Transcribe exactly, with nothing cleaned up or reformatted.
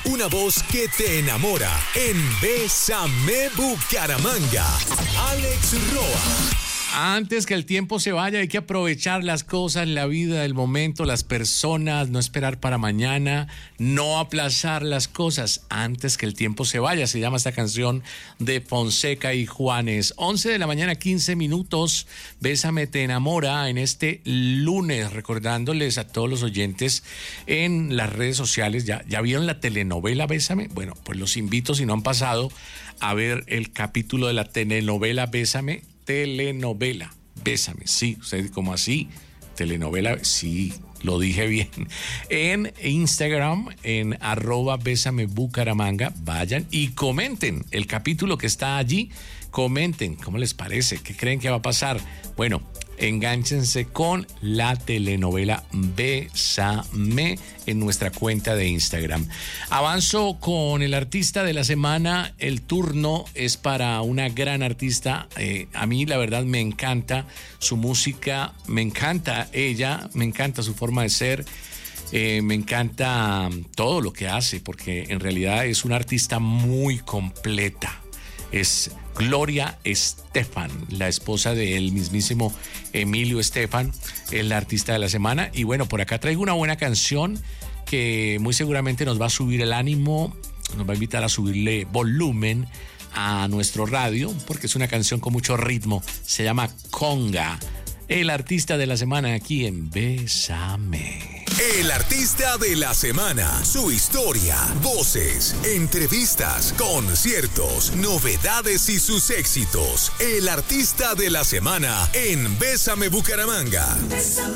una voz que te enamora en Bésame Bucaramanga. Alex Roa. Antes que el tiempo se vaya, hay que aprovechar las cosas, la vida, el momento, las personas, no esperar para mañana, no aplazar las cosas antes que el tiempo se vaya. Se llama esta canción de Fonseca y Juanes. once de la mañana, quince minutos. Bésame te enamora en este lunes, recordándoles a todos los oyentes en las redes sociales. ¿Ya, ya vieron la telenovela Bésame? Bueno, pues los invito, si no han pasado, a ver el capítulo de la telenovela Bésame. Telenovela, Bésame, sí, usted como así, telenovela, sí, lo dije bien. En Instagram, en arroba Bésame Bucaramanga, vayan y comenten el capítulo que está allí, comenten, ¿cómo les parece? ¿Qué creen que va a pasar? Bueno, engánchense con la telenovela Bésame en nuestra cuenta de Instagram. Avanzo con el artista de la semana. El turno es para una gran artista. Eh, a mí la verdad me encanta su música, me encanta ella, me encanta su forma de ser. Eh, me encanta todo lo que hace, porque en realidad es una artista muy completa. Es Gloria Estefan, la esposa del mismísimo Emilio Estefan, es la artista de la semana. Y bueno, por acá traigo una buena canción que muy seguramente nos va a subir el ánimo, nos va a invitar a subirle volumen a nuestro radio, porque es una canción con mucho ritmo. Se llama Conga. El artista de la semana aquí en Bésame. El artista de la semana, su historia, voces, entrevistas, conciertos, novedades y sus éxitos. El artista de la semana en Bésame Bucaramanga. Bésame.